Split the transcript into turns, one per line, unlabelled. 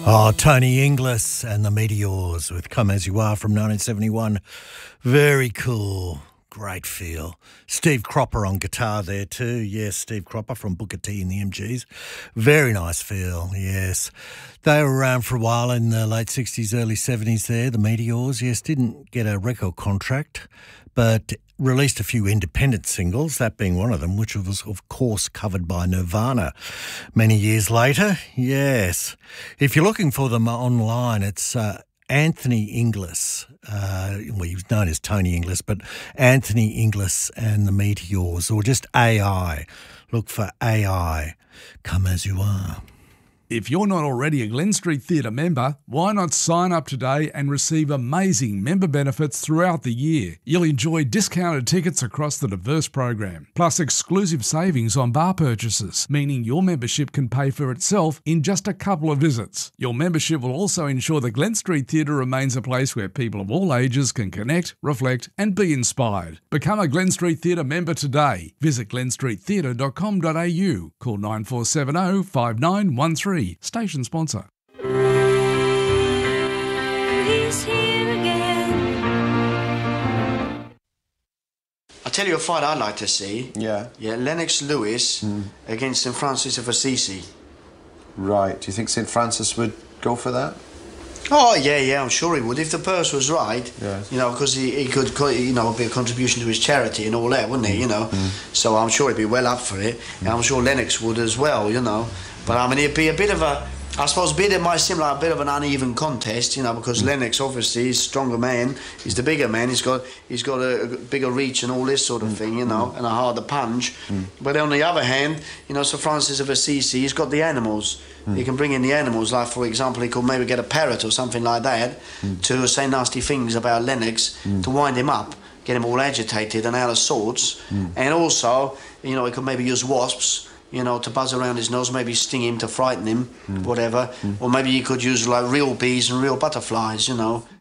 Oh, Tony Inglis and the Meteors with Come As You Are from 1971. Very cool. Great feel. Steve Cropper on guitar there too. Yes, Steve Cropper from Booker T and the MGs. Very nice feel, yes. They were around for a while in the late 60s, early 70s there, the Meteors. Yes, didn't get a record contract, but released a few independent singles, that being one of them, which was, of course, covered by Nirvana many years later. Yes. If you're looking for them online, it's Anthony Inglis. Well, he was known as Tony Inglis, but Anthony Inglis and the Meteors, or just AI. Look for AI. Come As You Are.
If you're not already a Glen Street Theatre member, why not sign up today and receive amazing member benefits throughout the year? You'll enjoy discounted tickets across the diverse program, plus exclusive savings on bar purchases, meaning your membership can pay for itself in just a couple of visits. Your membership will also ensure the Glen Street Theatre remains a place where people of all ages can connect, reflect and be inspired. Become a Glen Street Theatre member today. Visit glenstreettheatre.com.au. Call 9470 5913. Station sponsor.
He's here again.
I'll tell you a fight I'd like to see.
Yeah.
Yeah, Lennox Lewis against St. Francis of Assisi.
Right. Do you think St. Francis would go for that?
Oh, yeah, I'm sure he would. If the purse was right,
Yeah.
you know, because he could, you know, be a contribution to his charity and all that, wouldn't he, you know? So I'm sure he'd be well up for it. And I'm sure Lennox would as well, you know. But, I mean, it'd be a bit of a, I suppose, it might seem like a bit of an uneven contest, you know, because Lennox, obviously, is a stronger man. He's the bigger man. He's got a bigger reach and all this sort of thing, you know, and a harder punch. But on the other hand, you know, Sir Francis of Assisi, he's got the animals. He can bring in the animals, like, for example, he could maybe get a parrot or something like that to say nasty things about Lennox to wind him up, get him all agitated and out of sorts. And also, you know, he could maybe use wasps, you know, to buzz around his nose, maybe sting him to frighten him, whatever. Or maybe he could use, like, real bees and real butterflies, you know.